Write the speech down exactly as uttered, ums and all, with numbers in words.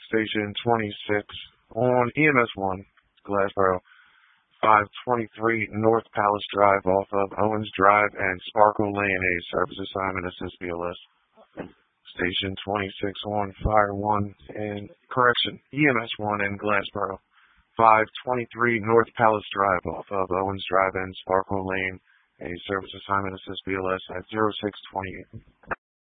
Station twenty-six on E M S one, Glassboro, five twenty-three North Palace Drive off of Owens Drive and Sparkle Lane, a service assignment assist B L S. Station twenty-six on Fire one and, correction, E M S one in Glassboro, five twenty-three North Palace Drive off of Owens Drive and Sparkle Lane, a service assignment assist B L S at zero six twenty-eight.